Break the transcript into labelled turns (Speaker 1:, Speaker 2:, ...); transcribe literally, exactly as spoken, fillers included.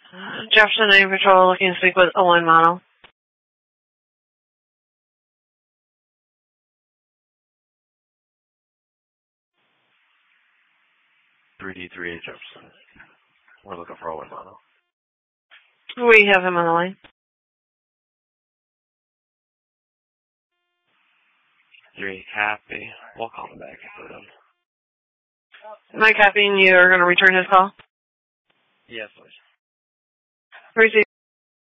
Speaker 1: Jefferson Navy Patrol looking to speak with Owen Mono.
Speaker 2: three D three eight Jefferson. We're looking for Owen Mono.
Speaker 1: We have him on the line.
Speaker 2: Three copy. We'll call him back if we're done.
Speaker 1: Am I copying you are going to return his call?
Speaker 2: Yes, please.
Speaker 1: Receive.